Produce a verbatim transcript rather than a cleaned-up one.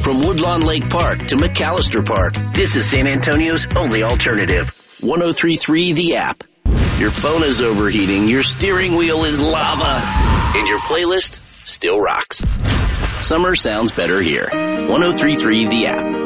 From Woodlawn Lake Park to McAllister Park, this is San Antonio's only alternative. one oh three point three The App. Your phone is overheating, your steering wheel is lava, and your playlist still rocks. Summer sounds better here. one oh three point three The App.